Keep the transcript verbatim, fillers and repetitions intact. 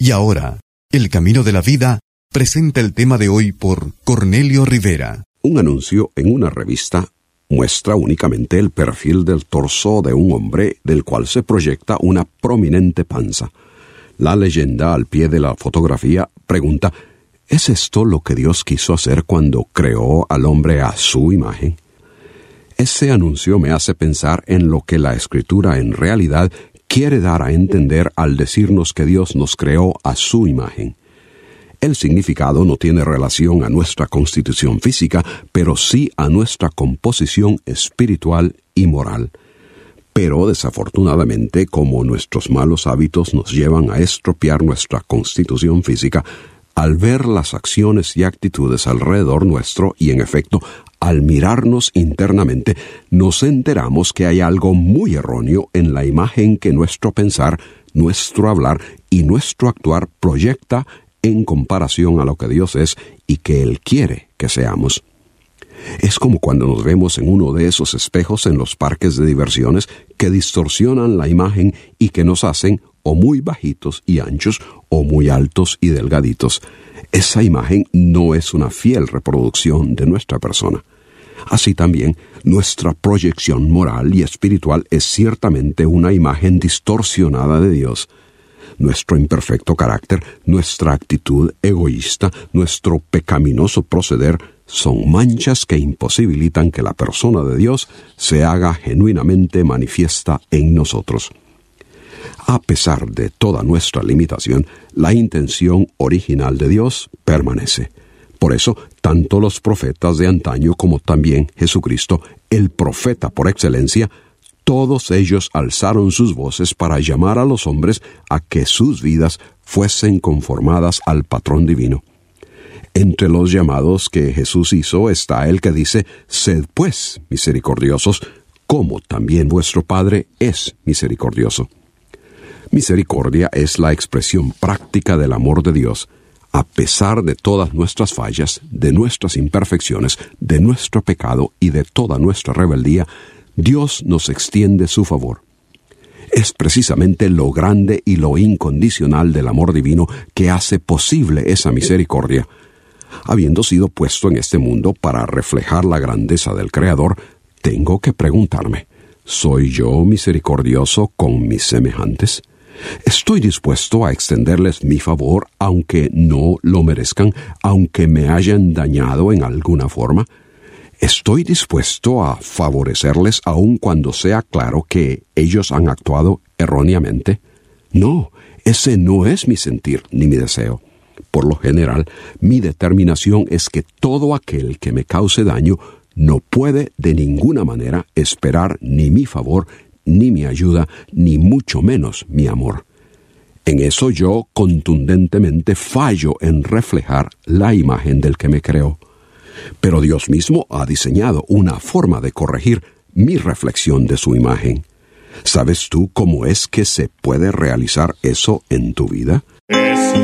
Y ahora, El Camino de la Vida presenta el tema de hoy por Cornelio Rivera. Un anuncio en una revista muestra únicamente el perfil del torso de un hombre del cual se proyecta una prominente panza. La leyenda al pie de la fotografía pregunta: ¿es esto lo que Dios quiso hacer cuando creó al hombre a su imagen? Ese anuncio me hace pensar en lo que la Escritura en realidad quiere dar a entender al decirnos que Dios nos creó a su imagen. El significado no tiene relación a nuestra constitución física, pero sí a nuestra composición espiritual y moral. Pero desafortunadamente, como nuestros malos hábitos nos llevan a estropear nuestra constitución física, al ver las acciones y actitudes alrededor nuestro y en efecto, al mirarnos internamente, nos enteramos que hay algo muy erróneo en la imagen que nuestro pensar, nuestro hablar y nuestro actuar proyecta en comparación a lo que Dios es y que Él quiere que seamos. Es como cuando nos vemos en uno de esos espejos en los parques de diversiones que distorsionan la imagen y que nos hacen o muy bajitos y anchos o muy altos y delgaditos. Esa imagen no es una fiel reproducción de nuestra persona. Así también, nuestra proyección moral y espiritual es ciertamente una imagen distorsionada de Dios. Nuestro imperfecto carácter, nuestra actitud egoísta, nuestro pecaminoso proceder son manchas que imposibilitan que la persona de Dios se haga genuinamente manifiesta en nosotros. A pesar de toda nuestra limitación, la intención original de Dios permanece. Por eso, tanto los profetas de antaño como también Jesucristo, el profeta por excelencia, todos ellos alzaron sus voces para llamar a los hombres a que sus vidas fuesen conformadas al patrón divino. Entre los llamados que Jesús hizo está el que dice: «Sed pues misericordiosos, como también vuestro Padre es misericordioso». Misericordia es la expresión práctica del amor de Dios. A pesar de todas nuestras fallas, de nuestras imperfecciones, de nuestro pecado y de toda nuestra rebeldía, Dios nos extiende su favor. Es precisamente lo grande y lo incondicional del amor divino que hace posible esa misericordia. Habiendo sido puesto en este mundo para reflejar la grandeza del Creador, tengo que preguntarme: ¿soy yo misericordioso con mis semejantes? ¿Estoy dispuesto a extenderles mi favor aunque no lo merezcan, aunque me hayan dañado en alguna forma? ¿Estoy dispuesto a favorecerles aun cuando sea claro que ellos han actuado erróneamente? No, ese no es mi sentir ni mi deseo. Por lo general, mi determinación es que todo aquel que me cause daño no puede de ninguna manera esperar ni mi favor, ni mi ayuda, ni mucho menos mi amor. En eso yo contundentemente fallo en reflejar la imagen del que me creó. Pero Dios mismo ha diseñado una forma de corregir mi reflexión de su imagen. ¿Sabes tú cómo es que se puede realizar eso en tu vida?